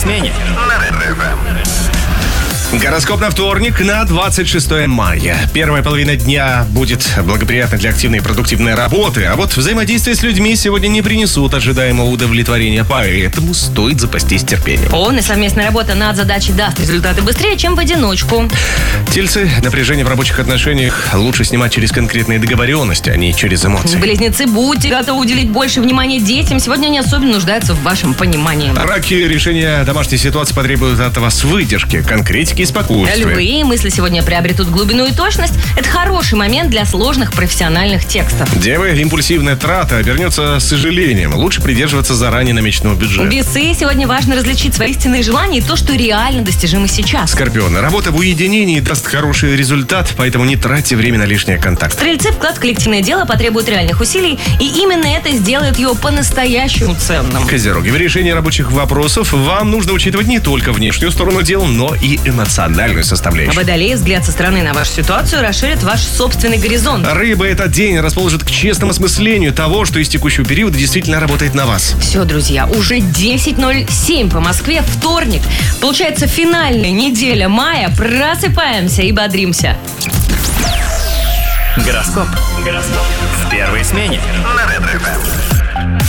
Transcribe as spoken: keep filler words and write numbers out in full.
смене на Ретро-ФМ. Гороскоп на вторник, на двадцать шестое мая. Первая половина дня будет благоприятна для активной и продуктивной работы, а вот взаимодействие с людьми сегодня не принесут ожидаемого удовлетворения, поэтому стоит запастись терпением. Полная совместная работа над задачей даст результаты быстрее, чем в одиночку. Тельцы, напряжение в рабочих отношениях лучше снимать через конкретные договоренности, а не через эмоции. Близнецы, будьте готовы уделить больше внимания детям. Сегодня они особенно нуждаются в вашем понимании. Раки, решение домашней ситуации потребует от вас выдержки, конкретики и спокойствия. Львы, мысли сегодня приобретут глубину и точность. Это хороший момент для сложных профессиональных текстов. Девы, импульсивная трата обернется сожалением. Лучше придерживаться заранее намеченного бюджета. Весы, сегодня важно различить свои истинные желания и то, что реально достижимо сейчас. Скорпионы, работа в уединении даст хороший результат, поэтому не тратьте время на лишние контакты. Стрельцы, вклад в коллективное дело потребует реальных усилий, и именно это сделает его по-настоящему ценным. Козероги, в решении рабочих вопросов вам нужно учитывать не только внешнюю сторону дел, но и эмоциональную составляющую. А Водолеи, взгляд со стороны на вашу ситуацию расширит ваш собственный горизонт. Рыбы, этот день расположит к честному осмыслению того, что из текущего периода действительно работает на вас. Все, друзья, уже десять ноль семь по Москве, вторник. Получается, финальная неделя мая. Просыпаемся и бодримся. Гороскоп. Гороскоп. В первой смене на Ретро-ФМ.